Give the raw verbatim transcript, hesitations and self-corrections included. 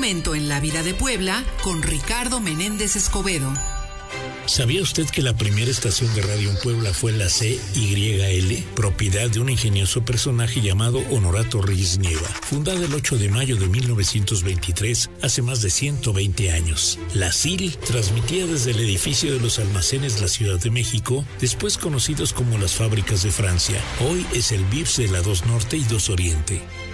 momento en la vida de Puebla con Ricardo Menéndez Escobedo. ¿Sabía usted que la primera estación de radio en Puebla fue la C Y L, propiedad de un ingenioso personaje llamado Honorato Reyes Nieva, fundada el ocho de mayo de mil novecientos veintitrés, hace más de ciento veinte años? La C I L transmitía desde el edificio de los almacenes La Ciudad de México, después conocidos como las Fábricas de Francia. Hoy es el V I P S de la dos Norte y dos Oriente.